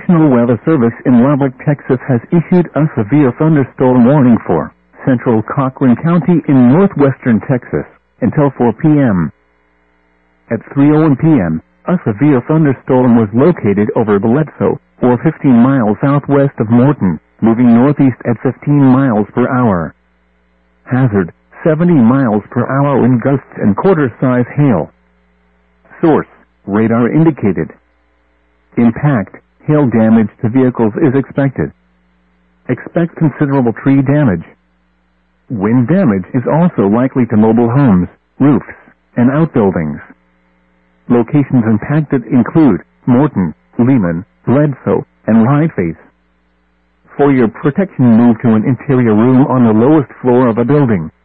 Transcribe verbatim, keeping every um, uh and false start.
National Weather Service in Lubbock, Texas has issued a severe thunderstorm warning for central Cochran County in northwestern Texas until four p m At three oh one p m, a severe thunderstorm was located over Bledsoe, or fifteen miles southwest of Morton, moving northeast at fifteen miles per hour. Hazard, seventy miles per hour wind gusts and quarter-size hail. Source, radar indicated. Impact, hail damage to vehicles is expected. Expect considerable tree damage. Wind damage is also likely to mobile homes, roofs, and outbuildings. Locations impacted include Morton, Lehman, Bledsoe, and Wright-Face. For your protection, move to an interior room on the lowest floor of a building.